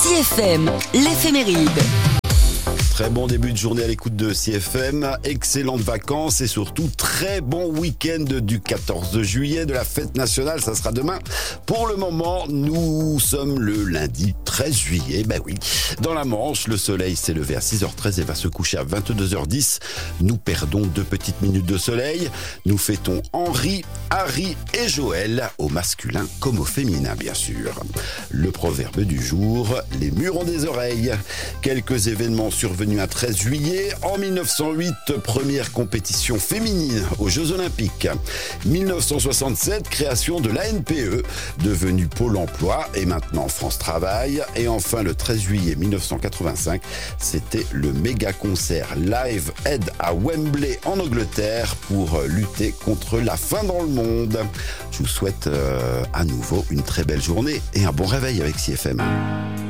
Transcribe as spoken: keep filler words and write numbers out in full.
C F M, l'éphéméride. Très bon début de journée à l'écoute de C F M, excellentes vacances et surtout très bon week-end du quatorze juillet de la fête nationale, ça sera demain. Pour le moment, nous sommes le lundi treize juillet, ben oui. Dans la Manche, le soleil s'est levé à six heures treize et va se coucher à vingt-deux heures dix. Nous perdons deux petites minutes de soleil. Nous fêtons Henri, Harry et Joël, au masculin comme au féminin bien sûr. Le proverbe du jour, les murs ont des oreilles. Quelques événements survenus un treize juillet. En mille neuf cent huit, première compétition féminine aux Jeux Olympiques. mille neuf cent soixante-sept, création de l'A N P E, devenue Pôle emploi et maintenant France Travail. Et enfin, le treize juillet mille neuf cent quatre-vingt-cinq, c'était le méga concert Live Aid à Wembley en Angleterre pour lutter contre la faim dans le monde. Je vous souhaite euh, à nouveau une très belle journée et un bon réveil avec C F M.